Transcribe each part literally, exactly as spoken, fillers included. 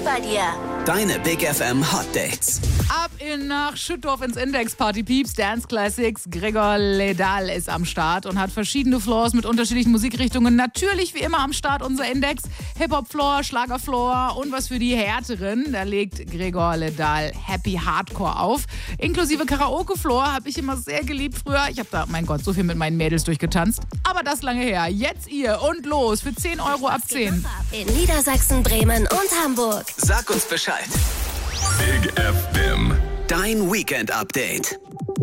bei dir. Deine Big F M Hot Dates. Ab in nach Schüttorf ins Index Party Peeps Dance Classics. Gregor Ledal ist am Start und hat verschiedene Floors mit unterschiedlichen Musikrichtungen. Natürlich wie immer am Start unser Index. Hip-Hop-Floor, Schlager-Floor und was für die Härteren. Da legt Gregor Ledal Happy Hardcore auf. Inklusive Karaoke-Floor habe ich immer sehr geliebt früher. Ich habe da, mein Gott, so viel mit meinen Mädels durchgetanzt. Aber das lange her. Jetzt ihr und los für zehn Euro ab zehn. In Niedersachsen, Bremen und Hamburg. Sag uns Bescheid. Big F M. Dein Weekend-Update.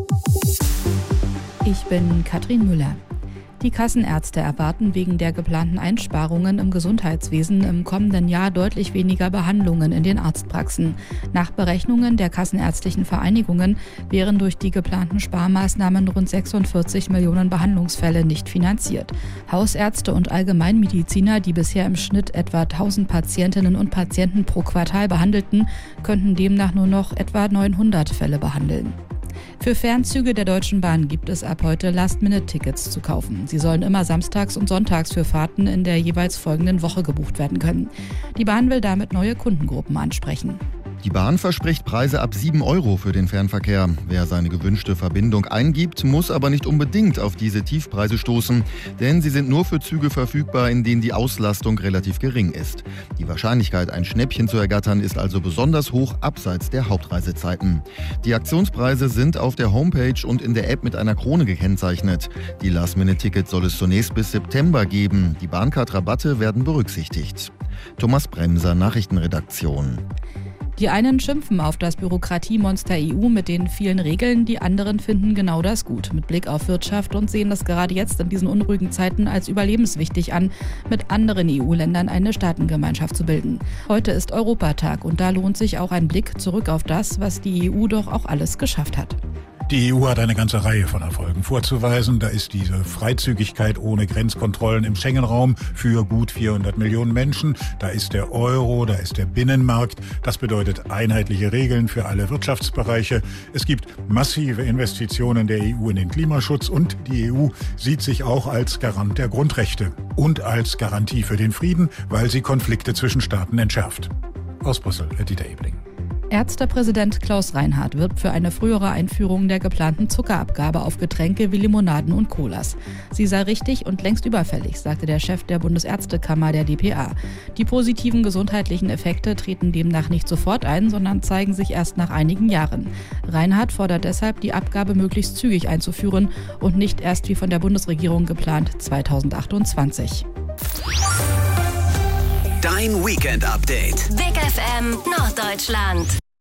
Ich bin Katrin Müller. Die Kassenärzte erwarten wegen der geplanten Einsparungen im Gesundheitswesen im kommenden Jahr deutlich weniger Behandlungen in den Arztpraxen. Nach Berechnungen der kassenärztlichen Vereinigungen wären durch die geplanten Sparmaßnahmen rund sechsundvierzig Millionen Behandlungsfälle nicht finanziert. Hausärzte und Allgemeinmediziner, die bisher im Schnitt etwa tausend Patientinnen und Patienten pro Quartal behandelten, könnten demnach nur noch etwa neunhundert Fälle behandeln. Für Fernzüge der Deutschen Bahn gibt es ab heute Last-Minute-Tickets zu kaufen. Sie sollen immer samstags und sonntags für Fahrten in der jeweils folgenden Woche gebucht werden können. Die Bahn will damit neue Kundengruppen ansprechen. Die Bahn verspricht Preise ab sieben Euro für den Fernverkehr. Wer seine gewünschte Verbindung eingibt, muss aber nicht unbedingt auf diese Tiefpreise stoßen, denn sie sind nur für Züge verfügbar, in denen die Auslastung relativ gering ist. Die Wahrscheinlichkeit, ein Schnäppchen zu ergattern, ist also besonders hoch abseits der Hauptreisezeiten. Die Aktionspreise sind auf der Homepage und in der App mit einer Krone gekennzeichnet. Die Last-Minute-Tickets soll es zunächst bis September geben. Die Bahncard-Rabatte werden berücksichtigt. Thomas Bremser, Nachrichtenredaktion. Die einen schimpfen auf das Bürokratiemonster E U mit den vielen Regeln, die anderen finden genau das gut, mit Blick auf Wirtschaft und sehen das gerade jetzt in diesen unruhigen Zeiten als überlebenswichtig an, mit anderen E U-Ländern eine Staatengemeinschaft zu bilden. Heute ist Europatag und da lohnt sich auch ein Blick zurück auf das, was die E U doch auch alles geschafft hat. Die E U hat eine ganze Reihe von Erfolgen vorzuweisen. Da ist diese Freizügigkeit ohne Grenzkontrollen im Schengen-Raum für gut vierhundert Millionen Menschen. Da ist der Euro, da ist der Binnenmarkt. Das bedeutet einheitliche Regeln für alle Wirtschaftsbereiche. Es gibt massive Investitionen der E U in den Klimaschutz und die E U sieht sich auch als Garant der Grundrechte und als Garantie für den Frieden, weil sie Konflikte zwischen Staaten entschärft. Aus Brüssel, Dieter Ebling. Ärztepräsident Klaus Reinhardt wirbt für eine frühere Einführung der geplanten Zuckerabgabe auf Getränke wie Limonaden und Colas. Sie sei richtig und längst überfällig, sagte der Chef der Bundesärztekammer der D P A. Die positiven gesundheitlichen Effekte treten demnach nicht sofort ein, sondern zeigen sich erst nach einigen Jahren. Reinhardt fordert deshalb, die Abgabe möglichst zügig einzuführen und nicht erst wie von der Bundesregierung geplant zweitausendachtundzwanzig. Dein Weekend-Update. Big F M Norddeutschland.